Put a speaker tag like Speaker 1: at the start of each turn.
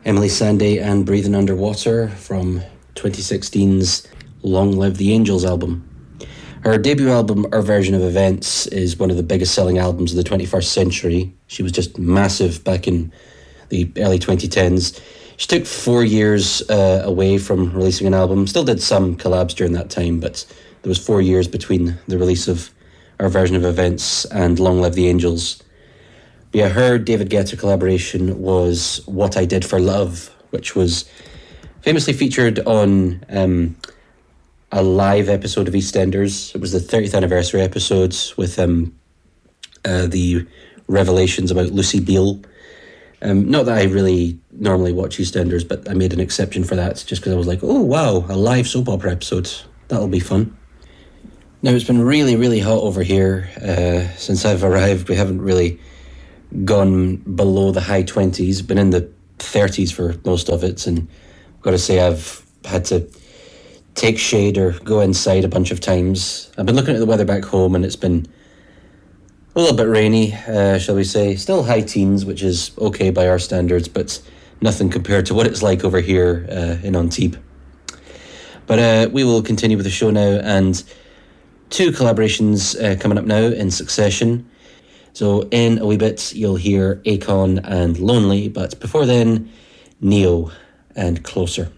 Speaker 1: Emeli Sandé and Breathing Underwater from 2016's Long Live the Angels album. Her debut album, Our Version of Events, is one of the biggest selling albums of the 21st century. She was just massive back in the early 2010s. She took 4 years away from releasing an album. Still did some collabs during that time, but there was 4 years between the release of Our Version of Events and Long Live the Angels. But yeah, her David Guetta collaboration was What I Did for Love, which was famously featured on a live episode of EastEnders. It was the 30th anniversary episode with the revelations about Lucy Beale. Not that I really normally watch EastEnders, but I made an exception for that just because I was like, oh wow, a live soap opera episode. That'll be fun. Now, it's been really, really hot over here since I've arrived. We haven't really gone below the high 20s, been in the 30s for most of it, and I've got to say I've had to take shade or go inside a bunch of times. I've been looking at the weather back home and it's been a little bit rainy, shall we say. Still high teens, which is okay by our standards, but nothing compared to what it's like over here in Antibes. But we will continue with the show now, and 2 collaborations coming up now in succession. So in a wee bit, you'll hear Akon and Lonely, but before then, Neo and Closer.